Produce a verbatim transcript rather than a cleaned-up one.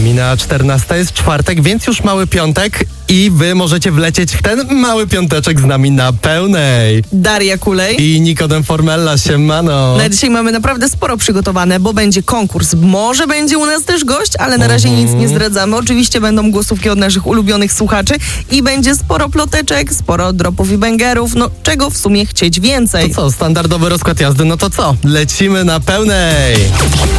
Minęła czternasta, jest czwartek, więc już mały piątek i wy możecie wlecieć w ten mały piąteczek z nami na pełnej. Daria Kulej I Nikodem Formella, siemano. Na dzisiaj mamy naprawdę sporo przygotowane, bo będzie konkurs. Może będzie u nas też gość, ale na razie nic nie zdradzamy. Oczywiście będą głosówki od naszych ulubionych słuchaczy i będzie sporo ploteczek, sporo dropów i bangerów. No czego w sumie chcieć więcej? To co, standardowy rozkład jazdy, no to co? Lecimy na pełnej.